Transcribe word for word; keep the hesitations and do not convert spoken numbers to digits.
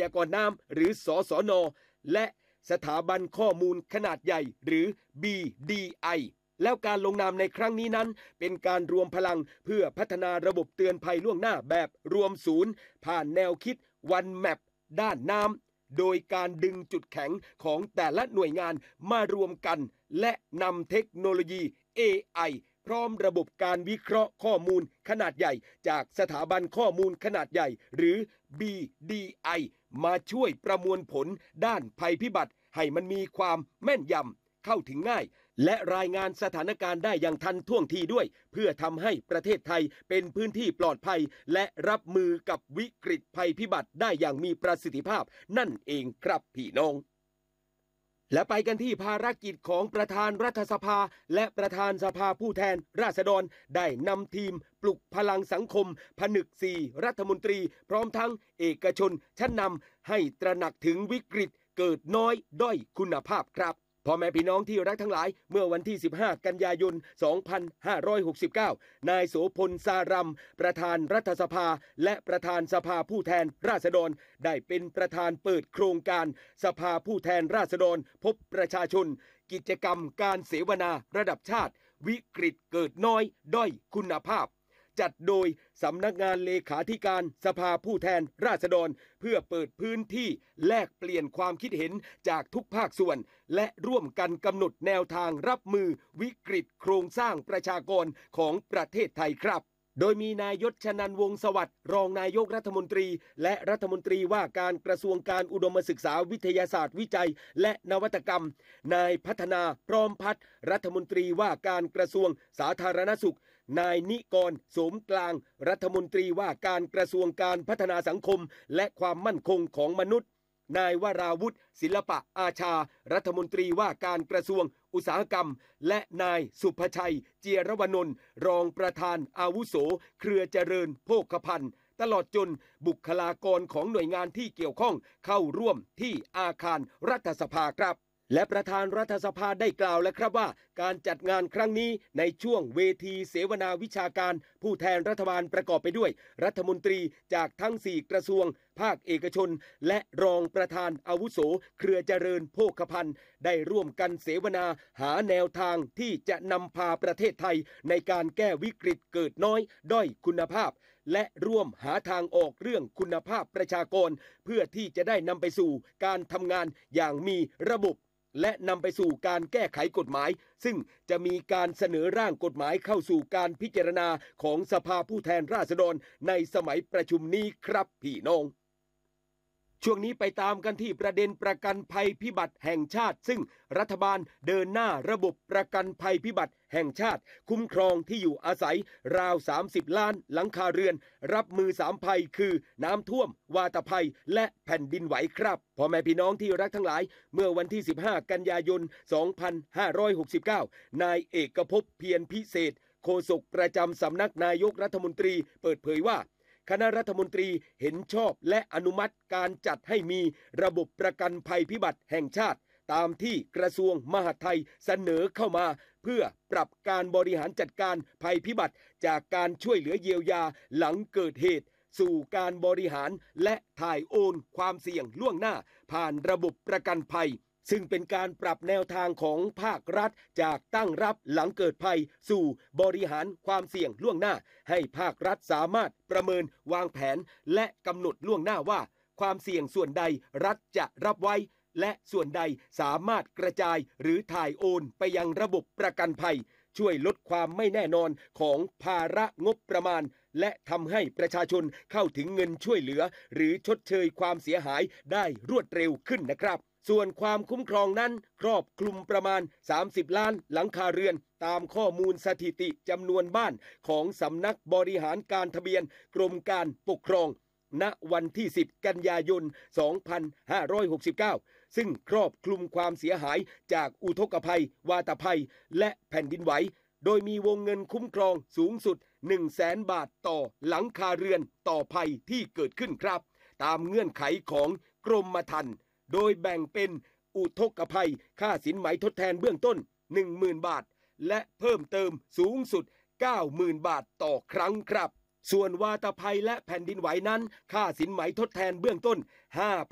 ยากรณ์น้ำหรือสสน.และสถาบันข้อมูลขนาดใหญ่หรือ บี ดี ไอ แล้วการลงนามในครั้งนี้นั้นเป็นการรวมพลังเพื่อพัฒนาระบบเตือนภัยล่วงหน้าแบบรวมศูนย์ผ่านแนวคิด One Map ด้านน้ำโดยการดึงจุดแข็งของแต่ละหน่วยงานมารวมกันและนำเทคโนโลยี เอ ไอ พร้อมระบบการวิเคราะห์ข้อมูลขนาดใหญ่จากสถาบันข้อมูลขนาดใหญ่หรือ บี ดี ไอ มาช่วยประมวลผลด้านภัยพิบัติให้มันมีความแม่นยำเข้าถึงง่ายและรายงานสถานการณ์ได้อย่างทันท่วงทีด้วยเพื่อทำให้ประเทศไทยเป็นพื้นที่ปลอดภัยและรับมือกับวิกฤตภัยพิบัติได้อย่างมีประสิทธิภาพนั่นเองครับพี่น้องและไปกันที่ภารกิจของประธานรัฐสภาและประธานสภาผู้แทนราษฎรได้นำทีมปลุกพลังสังคมผนึกสี่รัฐมนตรีพร้อมทั้งเอกชนชั้นนำให้ตระหนักถึงวิกฤตเกิดน้อยด้อยคุณภาพครับพ่อแม่พี่น้องที่รักทั้งหลายเมื่อวันที่สิบห้ากันยายนสองพันห้าร้อยหกสิบเก้านายโสพลสารัมประธานรัฐสภาและประธานสภาผู้แทนราษฎรได้เป็นประธานเปิดโครงการสภาผู้แทนราษฎรพบประชาชนกิจกรรมการเสวนาระดับชาติวิกฤตเกิดน้อยด้อยคุณภาพจัดโดยสำนักงานเลขาธิการสภาผู้แทนราษฎรเพื่อเปิดพื้นที่แลกเปลี่ยนความคิดเห็นจากทุกภาคส่วนและร่วมกันกำหนดแนวทางรับมือวิกฤตโครงสร้างประชากรของประเทศไทยครับโดยมีนายยศชนันท์วงศ์สวัสดิ์รองนายกรัฐมนตรีและรัฐมนตรีว่าการกระทรวงการอุดมศึกษาวิทยาศาสตร์วิจัยและนวัตกรรมนายพัฒนาพร้อมพัฒน์รัฐมนตรีว่าการกระทรวงสาธารณสุขนายนิกรโสมกลางรัฐมนตรีว่าการกระทรวงการพัฒนาสังคมและความมั่นคงของมนุษย์นายวราวุฒิศิลปะอาชารัฐมนตรีว่าการกระทรวงอุตสาหกรรมและนายสุภชัยเจียรวนนท์รองประธานอาวุโสเครือเจริญโภคภัณฑ์ตลอดจนบุคลากรของหน่วยงานที่เกี่ยวข้องเข้าร่วมที่อาคารรัฐสภาครับและประธานรัฐสภาได้กล่าวแล้วครับว่าการจัดงานครั้งนี้ในช่วงเวทีเสวนาวิชาการผู้แทนรัฐบาลประกอบไปด้วยรัฐมนตรีจากทั้งสี่กระทรวงภาคเอกชนและรองประธานอาวุโสเครือเจริญโภคภัณฑ์ได้ร่วมกันเสวนาหาแนวทางที่จะนำพาประเทศไทยในการแก้วิกฤตเกิดน้อยด้อยคุณภาพและร่วมหาทางออกเรื่องคุณภาพประชากรเพื่อที่จะได้นำไปสู่การทำงานอย่างมีระบบและนำไปสู่การแก้ไขกฎหมายซึ่งจะมีการเสนอร่างกฎหมายเข้าสู่การพิจารณาของสภาผู้แทนราษฎรในสมัยประชุมนี้ครับพี่น้องช่วงนี้ไปตามกันที่ประเด็นประกันภัยพิบัติแห่งชาติซึ่งรัฐบาลเดินหน้าระบบประกันภัยพิบัติแห่งชาติคุ้มครองที่อยู่อาศัยราวสามสิบล้านหลังคาเรือนรับมือสามภัยคือน้ำท่วมวาตภัยและแผ่นดินไหวครับพ่อแม่พี่น้องที่รักทั้งหลายเมื่อวันที่สิบห้ากันยายนสองพันห้าร้อยหกสิบเก้านายเอกภพเพียรพิเศษโฆษกประจำสำนักนายกรัฐมนตรีเปิดเผยว่าคณะรัฐมนตรีเห็นชอบและอนุมัติการจัดให้มีระบบประกันภัยพิบัติแห่งชาติตามที่กระทรวงมหาดไทยเสนอเข้ามาเพื่อปรับการบริหารจัดการภัยพิบัติจากการช่วยเหลือเยียวยาหลังเกิดเหตุสู่การบริหารและถ่ายโอนความเสี่ยงล่วงหน้าผ่านระบบประกันภัยซึ่งเป็นการปรับแนวทางของภาครัฐจากตั้งรับหลังเกิดภัยสู่บริหารความเสี่ยงล่วงหน้าให้ภาครัฐสามารถประเมินวางแผนและกำหนดล่วงหน้าว่าความเสี่ยงส่วนใดรัฐจะรับไว้และส่วนใดสามารถกระจายหรือถ่ายโอนไปยังระบบประกันภัยช่วยลดความไม่แน่นอนของภาระงบประมาณและทำให้ประชาชนเข้าถึงเงินช่วยเหลือหรือชดเชยความเสียหายได้รวดเร็วขึ้นนะครับส่วนความคุ้มครองนั้นครอบคลุมประมาณสามสิบล้านหลังคาเรือนตามข้อมูลสถิติจำนวนบ้านของสำนักบริหารการทะเบียนกรมการปกครองณวันที่สิบกันยายนสองพันห้าร้อยหกสิบเก้าซึ่งครอบคลุมความเสียหายจากอุทกภัยวาตภัยและแผ่นดินไหวโดยมีวงเงินคุ้มครองสูงสุด หนึ่งแสน บาทต่อหลังคาเรือนต่อภัยที่เกิดขึ้นครับตามเงื่อนไขของกรมธรรม์โดยแบ่งเป็นอุทกภัยค่าสินไหมทดแทนเบื้องต้น หนึ่งหมื่น บาทและเพิ่มเติมสูงสุด เก้าหมื่น บาทต่อครั้งครับส่วนวาตภัยและแผ่นดินไหวนั้นค่าสินไหมทดแทนเบื้องต้น ห้า